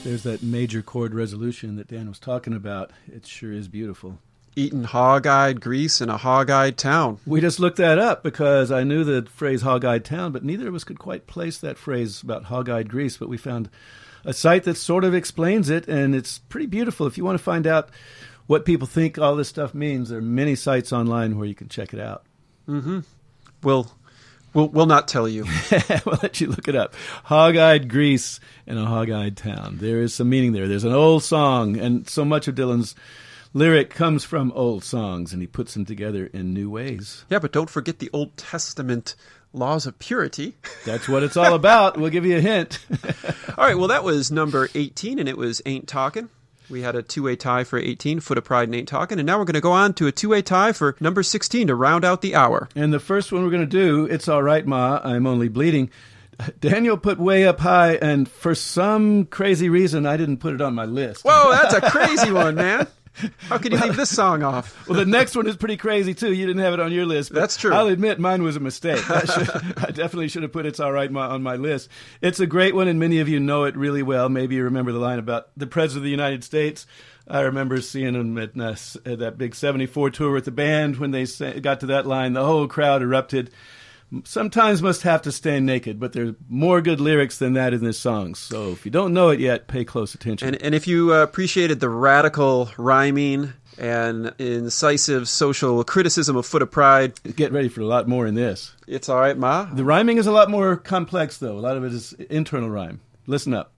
There's that major chord resolution that Dan was talking about. It sure is beautiful. Eating hog-eyed grease in a hog-eyed town. We just looked that up because I knew the phrase hog-eyed town, but neither of us could quite place that phrase about hog-eyed grease. But we found a site that sort of explains it, and it's pretty beautiful. If you want to find out what people think all this stuff means, there are many sites online where you can check it out. Mm-hmm. We'll not tell you. We'll let you look it up. Hog-eyed grease in a hog-eyed town. There is some meaning there. There's an old song, and so much of Dylan's lyric comes from old songs, and he puts them together in new ways. Yeah, but don't forget the Old Testament laws of purity. That's what it's all about. We'll give you a hint. All right, well, that was number 18, and it was Ain't Talkin'. We had a two-way tie for 18, Foot of Pride and Ain't Talkin', and now we're going to go on to a two-way tie for number 16 to round out the hour. And the first one we're going to do, It's All Right, Ma, I'm Only Bleeding. Daniel put Way Up High, and for some crazy reason, I didn't put it on my list. Whoa, that's a crazy one, man. How could you leave this song off? Well, the next one is pretty crazy, too. You didn't have it on your list. That's true. I'll admit mine was a mistake. I definitely should have put It's All Right on my list. It's a great one, and many of you know it really well. Maybe you remember the line about the President of the United States. I remember seeing him at that big 74 tour with the band. When they got to that line, the whole crowd erupted. Sometimes must have to stand naked, but there's more good lyrics than that in this song. So if you don't know it yet, pay close attention. And if you appreciated the radical rhyming and incisive social criticism of Foot of Pride, get ready for a lot more in this. It's All Right, Ma. The rhyming is a lot more complex, though. A lot of it is internal rhyme. Listen up.